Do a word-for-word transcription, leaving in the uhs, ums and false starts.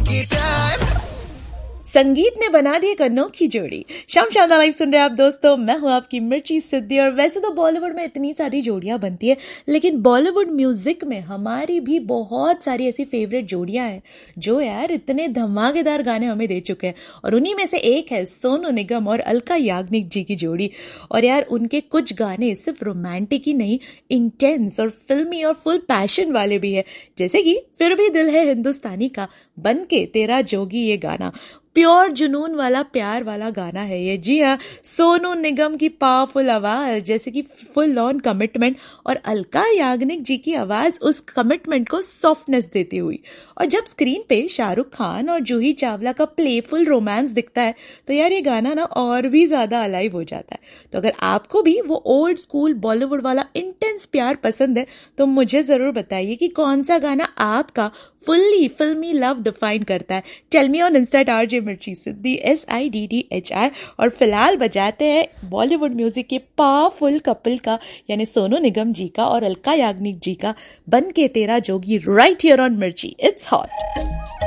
की टाइम। संगीत ने बना दी एक अनोखी जोड़ी। शाम शानदार लाइव सुन रहे हैं आप दोस्तों, मैं हूं आपकी मिर्ची सिद्धि। और वैसे तो बॉलीवुड में इतनी सारी जोड़ियां बनती है, लेकिन बॉलीवुड म्यूजिक में हमारी भी बहुत सारी ऐसी फेवरेट जोड़ियां हैं जो यार इतने धमाकेदार गाने हमें दे चुके हैं। और उन्हीं में से एक है सोनू निगम और अलका याग्निक जी की जोड़ी। और यार उनके कुछ गाने सिर्फ रोमांटिक ही नहीं, इंटेंस और फिल्मी और फुल पैशन वाले भी है, जैसे कि फिर भी दिल है हिंदुस्तानी का बन के तेरा जोगी। ये गाना प्योर जुनून वाला प्यार वाला गाना है ये। जी हाँ, सोनू निगम की पावरफुल आवाज जैसे कि फुल ऑन कमिटमेंट, और अलका याग्निक जी की आवाज उस कमिटमेंट को सॉफ्टनेस देती हुई। और जब स्क्रीन पे शाहरुख खान और जूही चावला का प्लेफुल रोमांस दिखता है तो यार ये गाना ना और भी ज्यादा अलाइव हो जाता है। तो अगर आपको भी वो ओल्ड स्कूल बॉलीवुड वाला इंटेंस प्यार पसंद है तो मुझे जरूर बताइए कि कौन सा गाना आपका फुल्ली फिल्मी लव डिफाइन करता है। Tell me on Insta eight RJ मिर्ची सिद्धि, S I D D H I. और फिलहाल बजाते हैं बॉलीवुड म्यूजिक के पावरफुल कपल का, यानी सोनू निगम जी का और अलका याग्निक जी का बन के तेरा जोगी, राइट हियर ऑन मिर्ची। It's hot.